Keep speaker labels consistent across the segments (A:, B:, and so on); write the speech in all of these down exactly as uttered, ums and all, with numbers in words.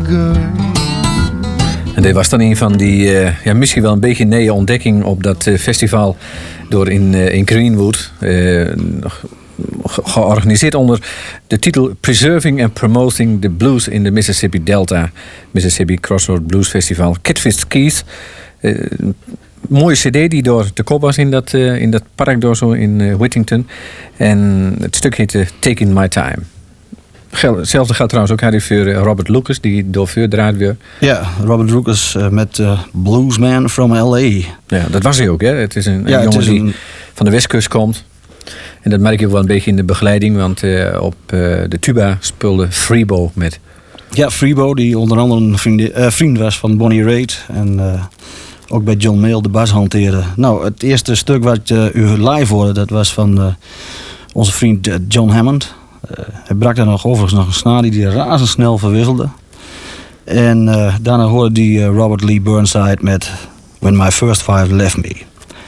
A: good.
B: En dit was dan een van die, uh, ja, misschien wel een beetje een nieuwe ontdekking op dat uh, festival door in, uh, in Greenwood. Uh, georganiseerd onder de titel Preserving and Promoting the Blues in the Mississippi Delta. Mississippi Crossroad Blues Festival. Catfish Keys. Uh, mooie cd die door te koop was in dat, uh, in dat park door zo in uh, Whittington. En het stuk heette Taking My Time. Hetzelfde gaat trouwens ook Harry voor Robert Lucas, die door vuur draait weer.
C: Ja, Robert Lucas uh, met uh, Bluesman from L A.
B: Ja, dat was hij ook, hè? Het is een, een
C: ja,
B: jongen
C: is
B: die
C: een...
B: van de Westkust komt. En dat merk je ook wel een beetje in de begeleiding, want uh, op uh, de tuba speelde Freebo met.
C: Ja, Freebo, die onder andere een vriend, uh, vriend was van Bonnie Raitt. En uh, ook bij John Mayall de bas hanteerde. Nou, het eerste stuk wat uh, u live hoorde, dat was van uh, onze vriend uh, John Hammond. Uh, hij brak daar nog overigens nog een snaar die hij razendsnel verwisselde. En uh, daarna hoorde die uh, Robert Lee Burnside met When My First Five Left Me.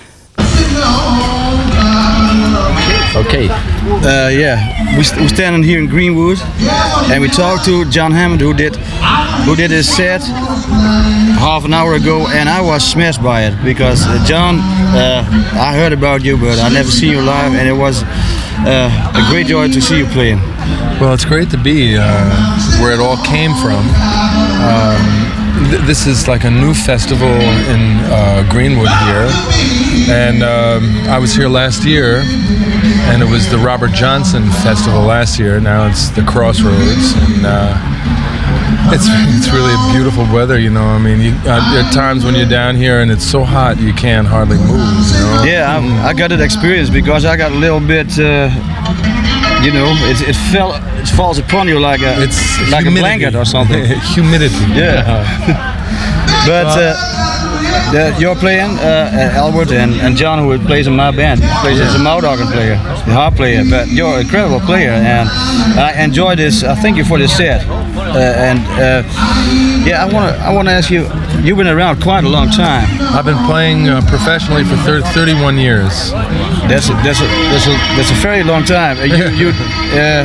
B: Okay.
C: Uh, yeah, we st- we're standing here in Greenwood, and we talked to John Hammond, who did who did his set half an hour ago, and I was smashed by it because uh, John, uh, I heard about you, but I never seen you live, and it was uh, a great joy to see you playing.
A: Well, it's great to be uh, where it all came from. Um, th- this is like a new festival in uh, Greenwood here, and um, I was here last year. And it was the Robert Johnson Festival last year. Now it's the Crossroads, and uh, it's it's really beautiful weather. You know, I mean, you, uh, there are times when you're down here and it's so hot you can't hardly move. You know?
C: Yeah, I, I got that experience because I got a little bit. Uh, you know, it it fell it falls upon you like a
A: it's
C: like
A: humidity.
C: a blanket or something.
A: Humidity.
C: Yeah. But. Uh, The, you're playing uh, Albert and, and John, who plays in my band, plays
A: Yeah.
C: as a mouth organ player, a harp player. But you're an incredible player, and I enjoy this. I thank you for this set. Uh, and uh, yeah, I want to I want to ask you. You've been around quite a long time.
A: I've been playing uh, professionally for thirty, thirty-one years.
C: That's a, that's a, that's a, that's a very long time. Uh, you you uh,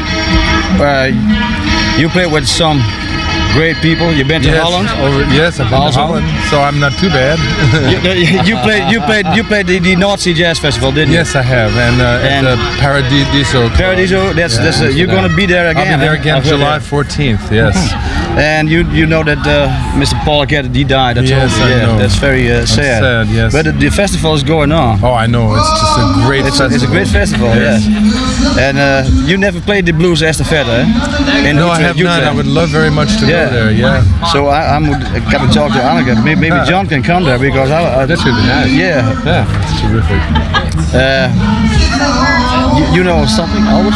C: uh, you play with some great people. You've been to
A: yes,
C: Holland.
A: Over, yes, I've been
C: Also.
A: to Holland, so I'm not too bad.
C: you, you played you played you played the, the North Sea Jazz Festival, didn't you?
A: Yes, I have, and, uh,
C: And
A: at the Paradiso. Club.
C: Paradiso. That's
A: Yeah,
C: that's uh, you're going to be there again.
A: I'll be there
C: huh?
A: again
C: I've heard
A: July
C: that.
A: fourteenth. Yes.
C: And you you know that uh, Mister Paul Cat, he died. I told
A: Yes,
C: you.
A: I
C: Yeah,
A: know.
C: that's very uh,
A: That's
C: sad.
A: sad, yes.
C: But the, the festival is going on.
A: Oh, I know. It's just a great
C: It's a,
A: festival.
C: it's a great festival,
A: Yes.
C: yes. And uh, you never played the blues estafette, eh? In
A: No, I
C: Utrecht,
A: have not.
C: Utrecht.
A: I would love very much to
C: Yeah.
A: go there. Yeah.
C: So I, I'm got to talk to Anneke. Maybe, maybe John can come there because I. I
A: That should be nice.
C: Yeah.
A: Yeah, it's terrific.
C: Uh, you, you know something, Albert?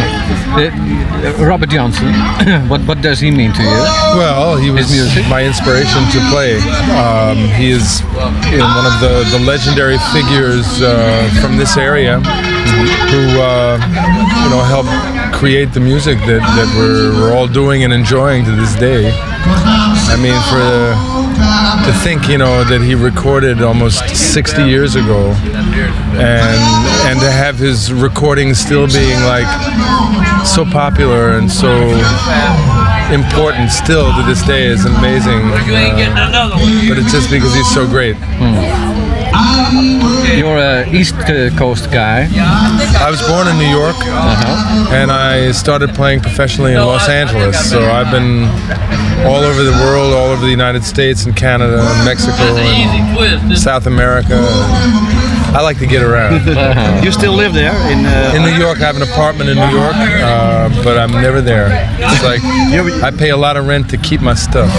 B: Uh, Robert Johnson, what what does he mean to you?
A: Well, he was my inspiration to play. Um, he is you know, one of the, the legendary figures uh, from this area who uh, you know helped create the music that, that we're, we're all doing and enjoying to this day. I mean, for to think, you know, that he recorded almost sixty years ago, and and to have his recordings still being like so popular and so important still to this day is amazing. Uh, but it's just because he's so great.
B: You're an East Coast guy.
A: I was born in New York,
B: Uh-huh.
A: and I started playing professionally in Los Angeles. So I've been all over the world, all over the United States and Canada and Mexico and South America. I like to get around.
C: You still live there in uh,
A: In New York, I have an apartment in New York, uh, but I'm never there. It's like I pay a lot of rent to keep my stuff.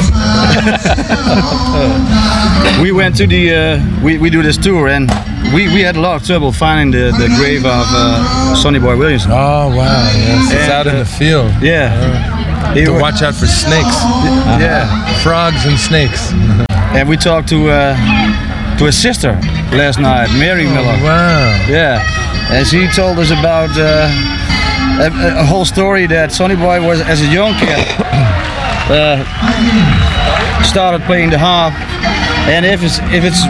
C: We went to the uh, we, we do this tour and we, we had a lot of trouble finding the, the grave of uh, Sonny Boy Williamson.
A: Oh wow! Yes, it's
C: And,
A: out in
C: uh,
A: the field.
C: Yeah. He
A: To
C: wa-
A: watch out for snakes,
C: Yeah.
A: frogs and snakes.
C: And we talked to uh, to his sister last night, Mary Miller.
A: Wow.
C: Yeah. And she told us about uh, a, a whole story that Sonny Boy was as a young kid uh, started playing the harp. And if it's if it's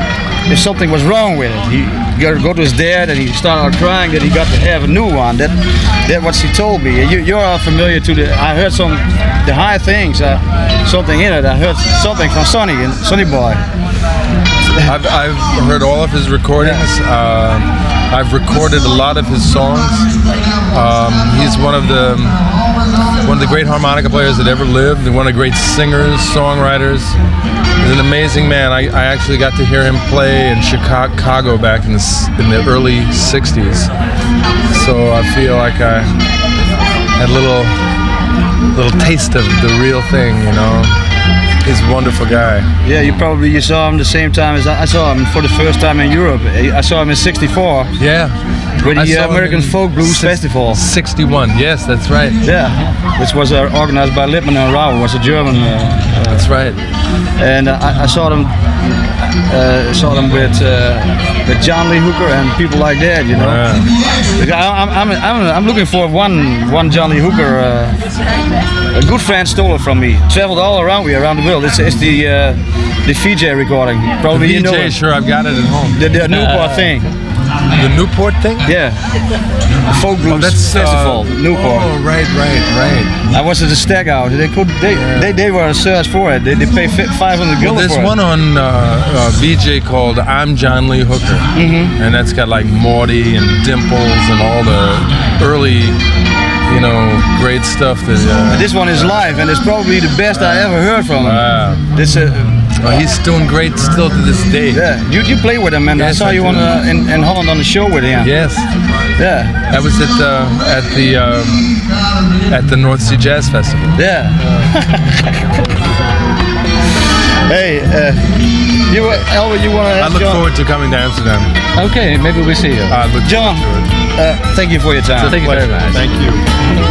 C: if something was wrong with it, he got to go to his dad and he started crying that he got to have a new one. That that what he told me. You you're all familiar to the. I heard some the high things, uh, something in it. I heard something from Sonny and Sonny Boy.
A: I've, I've heard all of his recordings. Uh, I've recorded a lot of his songs. Um, he's one of the one of the great harmonica players that ever lived, and one of the great singers, songwriters. He's an amazing man. I, I actually got to hear him play in Chicago back in the, in the early sixties. So I feel like I had a little little taste of the real thing, you know. He's a wonderful guy.
C: Yeah, you probably you saw him the same time as I, I saw him for the first time in Europe. I saw him in sixty-four.
A: Yeah.
C: With
A: I
C: the
A: saw
C: uh, American
A: him in
C: Folk Blues
A: six-
C: Festival.
A: sixty-one, yes, that's right.
C: Yeah, which was uh, organized by Lippmann and Rauh, was a German. Uh, uh,
A: That's right.
C: and uh, I, I saw them, uh, saw them with uh, with John Lee Hooker and people like that, you know.
A: Yeah.
C: I, I'm, I'm, I'm, I'm looking for one one John Lee Hooker. Uh, a good friend stole it from me. Traveled all around me, around the world. It's, it's the uh, the Fiji recording. Probably
A: The
C: you know
A: V J,
C: it.
A: sure, I've got it at home.
C: The, the Newport thing.
A: The Newport thing?
C: Yeah. The Folk Blues
A: Oh, that's
C: Festival,
A: uh,
C: Newport.
A: Oh, right, right, right.
C: I was at the stag out. They could. They
A: Yeah.
C: they, they were a search for it. They they pay five hundred
A: Well,
C: gulden
A: there's
C: for
A: one
C: it.
A: on uh, uh, V J called I'm John Lee Hooker. Mm-hmm. And that's got like Morty and Dimples and all the early, you know, great stuff that. Uh,
C: This one is live, and it's probably the best I ever heard from him.
A: Wow.
C: This, uh,
A: well, he's doing great still to this day.
C: yeah, you you play with him, and I
A: Yes,
C: saw
A: I
C: you
A: do.
C: on uh, in, in Holland on the show with him.
A: Yes.
C: Yeah,
A: I was at uh, at the um, at the North Sea Jazz Festival.
C: yeah. Hey, uh, you, Elwood, you want to?
A: I look forward to coming to Amsterdam.
B: Okay, maybe we see you.
A: I look
C: John,
A: forward to it.
C: uh, thank you for your time.
B: Thank you very much.
A: Thank you.